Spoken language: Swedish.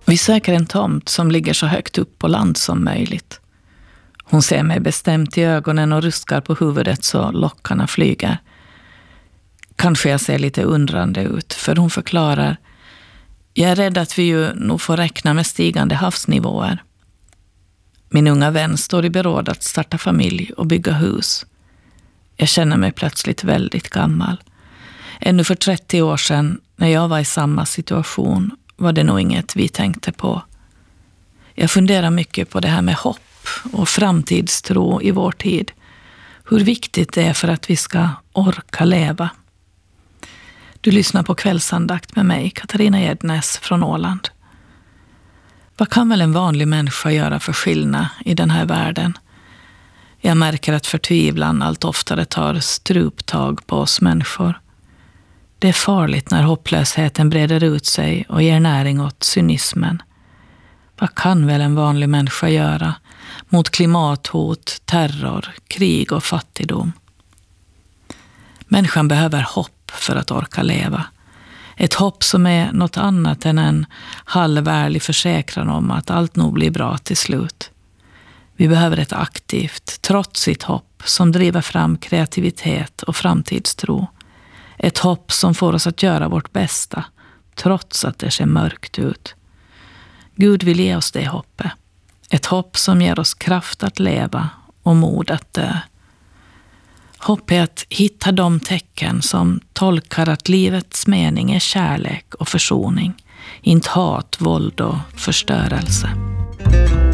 Vi söker en tomt som ligger så högt upp på land som möjligt. Hon ser mig bestämt i ögonen och ruskar på huvudet så lockarna flyger. Kanske jag ser lite undrande ut, för hon förklarar: jag är rädd att vi ju nog får räkna med stigande havsnivåer. Min unga vän står i beråd att starta familj och bygga hus. Jag känner mig plötsligt väldigt gammal. Ännu för 30 år sedan, när jag var i samma situation, var det nog inget vi tänkte på. Jag funderar mycket på det här med hopp och framtidstro i vår tid. Hur viktigt det är för att vi ska orka leva. Du lyssnar på kvällsandakt med mig, Katarina Gärdnäs från Åland. Vad kan väl en vanlig människa göra för skillnad i den här världen? Jag märker att förtvivlan allt oftare tar struptag på oss människor. Det är farligt när hopplösheten breder ut sig och ger näring åt cynismen. Vad kan väl en vanlig människa göra mot klimathot, terror, krig och fattigdom? Människan behöver hopp för att orka leva. Ett hopp som är något annat än en halvärlig försäkran om att allt nog blir bra till slut. Vi behöver ett aktivt, trotsigt hopp som driver fram kreativitet och framtidstro. Ett hopp som får oss att göra vårt bästa, trots att det ser mörkt ut. Gud vill ge oss det hoppet. Ett hopp som ger oss kraft att leva och mod att dö. Hopp är att hitta de tecken som tolkar att livets mening är kärlek och försoning, inte hat, våld och förstörelse.